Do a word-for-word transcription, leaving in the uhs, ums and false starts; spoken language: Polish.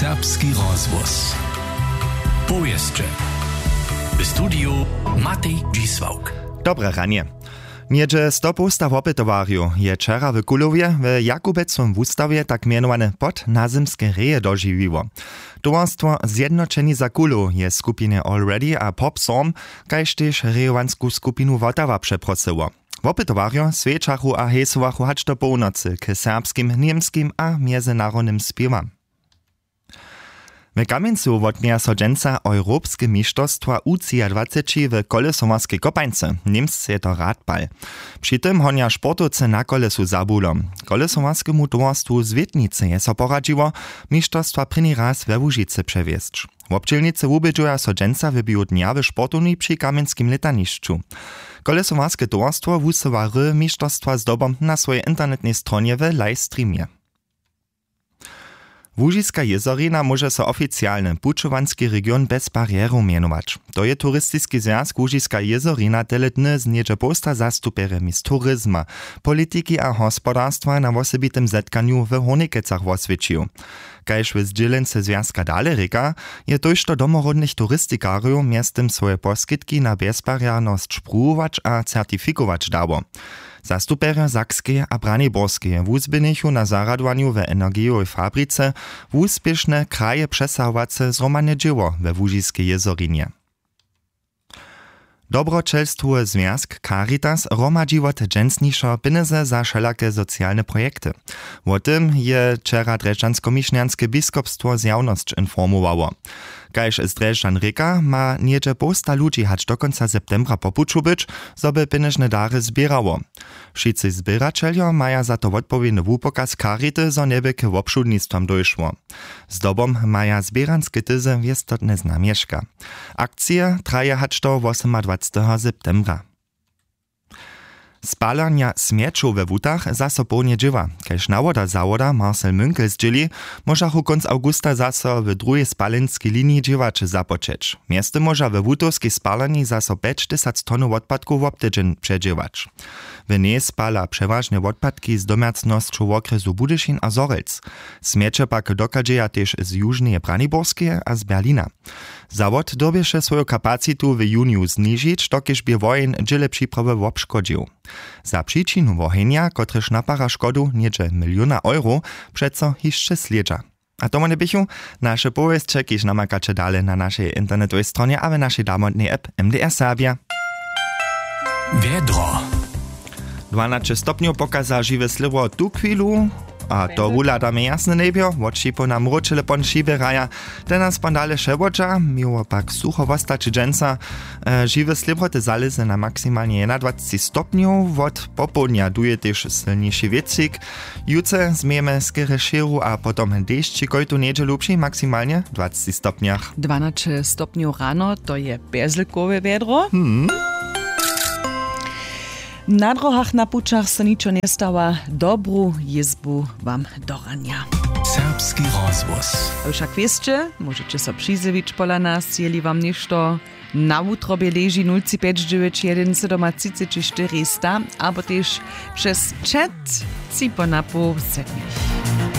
Serbski rozhłos. Powieszcze. W studiu Matej Dzisłauk. Dobre ranie. Niedzie sto postaw opytowariu je wczera w Kulowie w Jakubecom wustawie tak mianowane podnazymskie reje dożywiło. Towarstwo Zjednoczeni za Kulu je skupinę Already a Pop Song, kaž też rejowansku skupinu Wotawa przeprosiło. W opytowariu sweczachu a hesowachu hacz do północy k serbskim, niemskim a międzynarodnym śpiewam. W Kamieńcu wotmia so dżęca Europskie Mistrzostwa U dwadzieścia w kolesowarskiej kopańce. Niemscy je to radbal. Przy tym honia sportowcy na kolesu zabulom. Kolesowarskiemu towarstwu z Wietnicy je so poradziło mistrzostwa pryni raz we Łużycy przewiezć. W obczylnicy ubydżuja so dżęca wybił dnia w sportowni przy kamieńskim letaniszczu. Kolesowarskie towarstwo wusywa ry mistrzostwa zdobom na swojej internetnej stronie w live streamie. Łużyska jezorina może so oficjalny pučowanski region bez barieru mianować. To je turystyczny związek Łużyska jezorina tyle dny z niedzie posta zastuperemi z turyzma, polityki a gospodarstwa na osobitym zetkaniu w Hornikecach oswiecił. Kaž w zdzielence związka dale reka, je toż to domorodnych turystykariów miastem swoje poskitki na bezbarierność spróbować a certyfikować dało. Zastupery Sakskie a Braniborskie wuzbynichu na zaradowaniu w energiowej fabryce w uspieszne kraje przesahowace zromane dzieło we Łużyskiej jezorinie. Dobroczelstwo Związk Caritas romadzi wot dżęsniszo pieniądze za wszelakie socjalne projekty. O tym je wczera Dreszczansko-Mišňanskie biskupstwo zjawność informowało. Kaž z Dreszczan reka ma niedzie posta ludzi hacz do końca septembra popuczu być, zoby pieniężne dary zbierało. Wszyscy zbieraczelio maja za to odpowiedny wupokaz Carity, zo nieby k obszudnictwom dojszło. Zdobom maja zbieranskie tyzy wiestotne znamieszka. Akcja traje hacz do dwudziestego ósmego septembra. Spalania śmieczu we wutach zaso połnie dziewa. Kaž nawoda zawoda Marcel Münkel zdzieli, możachu konc augusta zaso w drugiej spalenskiej linii dziewacze zapoczeć. Mieste może we wutowskiej spalani zaso pięćdziesiąt tonów odpadków w obtydzień przedziewać. W niej spala przeważnie odpadki z domiacnością w okresu Budyszin a Zorelc. Śmiecie pak dokadzieja też z jużnej Braniborskie a z Berlina. Zawod dobiesze swoją kapacitu w juniu zniżyć, dokiż by wojen dziele przyprawy obszkodził. Za przyczynu wohenia, kotryż napara szkodu niedzie miliona euro, przeco jeszcze sliedza. A to mnie bychu, nasze powieście, kiż namakacie dalej na naszej internetowej stronie, a w naszej damotnej app M D R Serbia. Wiedro. dwanaście stopniów pokaza żywe sliwo tu chwilu, a to wuladamy jasne niebio, odšipo nam ručile pon šiberaja, tenas pandale ševoča, miło pak sucho wostači dženca, e, žive slibrote zalezy na maksymalnie dwadzieścia stopniów, od popołudnia duje też silniejszy wiecik, juce zmiemy skiery širu, a potom deszcz, kojtu niedzielu przy maksymalnie dwadzieścia stopniach. dwanaście stopniów rano, to je bezlikowe wiedro. Hmm. Na drogach na pučach se ničo nie stała. Dobrú jizbu wam do rania. Serbski rozhłos. A však wiecie, możecie so przyzywić pola nas, jeli wam ništo. Na utrobie leży nula pięć dziewięć jeden siedem trzy cztery, albo też przez chat cipo na pół setnych.